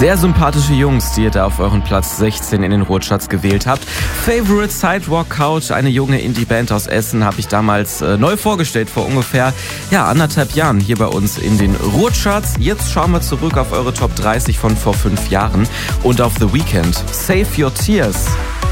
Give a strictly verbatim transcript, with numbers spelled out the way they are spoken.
Sehr sympathische Jungs, die ihr da auf euren Platz sechzehn in den Ruhrcharts gewählt habt. Favorite Sidewalk Couch, eine junge Indie-Band aus Essen, habe ich damals äh, neu vorgestellt, vor ungefähr ja, anderthalb Jahren hier bei uns in den Ruhrcharts. Jetzt schauen wir zurück auf eure Top dreißig von vor fünf Jahren und auf The Weeknd. Save Your Tears.